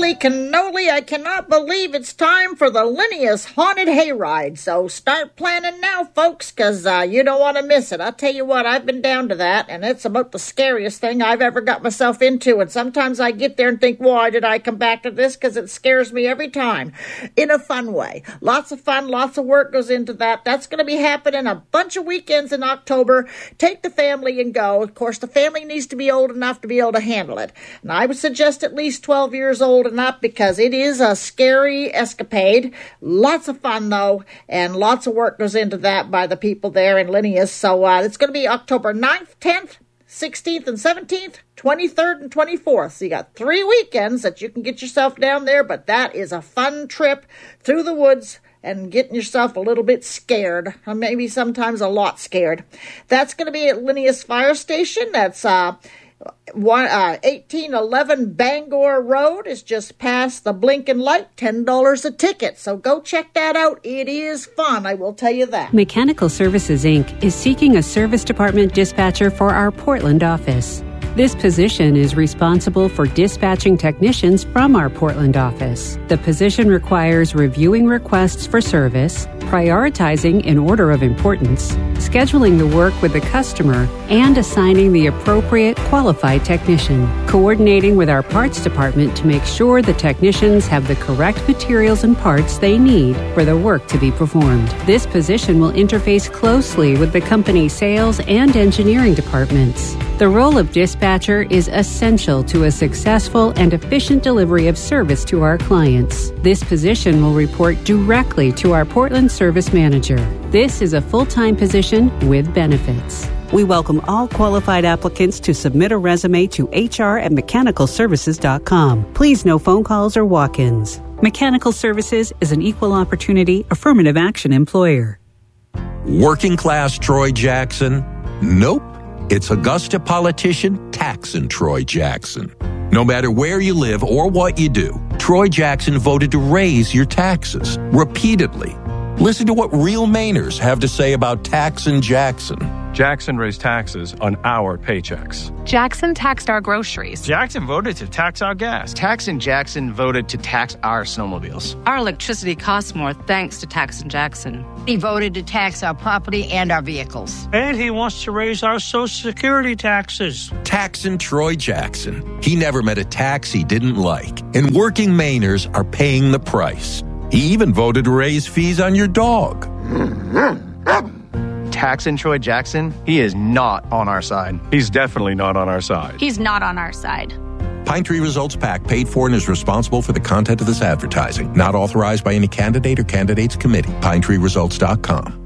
Holy cannoli, I cannot believe it's time for the Linnaeus Haunted Hayride. So start planning now, folks, because you don't want to miss it. I'll tell you what, I've been down to that, and it's about the scariest thing I've ever got myself into. And sometimes I get there and think, why did I come back to this? Because it scares me every time, in a fun way. Lots of fun, lots of work goes into that. That's going to be happening a bunch of weekends in October. Take the family and go. Of course, the family needs to be old enough to be able to handle it. And I would suggest at least 12 years old and up, because it is a scary escapade. Lots of fun, though, and lots of work goes into that by the people there in Linnaeus. So it's going to be October 9th, 10th, 16th, and 17th, 23rd, and 24th. So you got 3 weekends that you can get yourself down there, but that is a fun trip through the woods and getting yourself a little bit scared, or maybe sometimes a lot scared. That's going to be at Linnaeus Fire Station. That's 1811 Bangor Road. Is just past the blinking light. $10 a ticket. So go check that out. It is fun, I will tell you that. Mechanical Services, Inc. is seeking a service department dispatcher for our Portland office. This position is responsible for dispatching technicians from our Portland office. The position requires reviewing requests for service, prioritizing in order of importance, scheduling the work with the customer, and assigning the appropriate qualified technician, coordinating with our parts department to make sure the technicians have the correct materials and parts they need for the work to be performed. This position will interface closely with the company's sales and engineering departments. The role of dispatcher is essential to a successful and efficient delivery of service to our clients. This position will report directly to our Portland service manager. This is a full-time position with benefits. We welcome all qualified applicants to submit a resume to hr@mechanicalservices.com. Please, no phone calls or walk-ins. Mechanical Services is an equal opportunity affirmative action employer. Working class Troy Jackson? Nope. It's Augusta politician Taxon Troy Jackson. No matter where you live or what you do, Troy Jackson voted to raise your taxes repeatedly. Listen to what real Mainers have to say about Taxon Jackson. Jackson raised taxes on our paychecks. Jackson taxed our groceries. Jackson voted to tax our gas. Taxon Jackson voted to tax our snowmobiles. Our electricity costs more thanks to Taxon Jackson. He voted to tax our property and our vehicles. And he wants to raise our Social Security taxes. Taxon Troy Jackson. He never met a tax he didn't like. And working Mainers are paying the price. He even voted to raise fees on your dog. Taxon Troy Jackson, he is not on our side. He's definitely not on our side. He's not on our side. Pine Tree Results PAC paid for and is responsible for the content of this advertising. Not authorized by any candidate or candidates committee. PineTreeResults.com.